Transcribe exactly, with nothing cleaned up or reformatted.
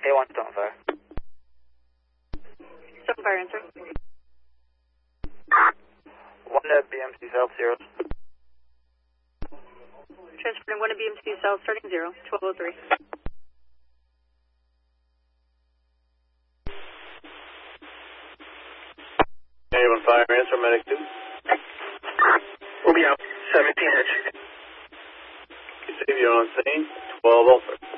A one, Stonefire. Stonefire, answer. One to B M C South, zero. Transferring one to B M C South, starting zero, twelve oh three. A one fire, answer, medic two. We'll be out, seventeen inch. Save you on scene, twelve oh three.